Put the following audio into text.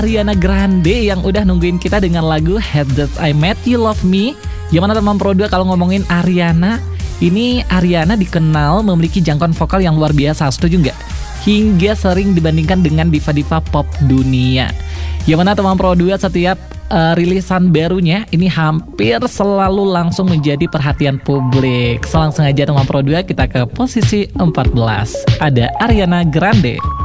Ariana Grande yang udah nungguin kita dengan lagu Had That I Met You Love Me. Gimana teman Pro 2 kalau ngomongin Ariana? Ini Ariana dikenal memiliki jangkauan vokal yang luar biasa, setuju nggak? Hingga sering dibandingkan dengan diva-diva pop dunia. Gimana teman Pro 2, setiap rilisan barunya ini hampir selalu langsung menjadi perhatian publik. Langsung aja teman Pro 2, kita ke posisi 14. Ada Ariana Grande.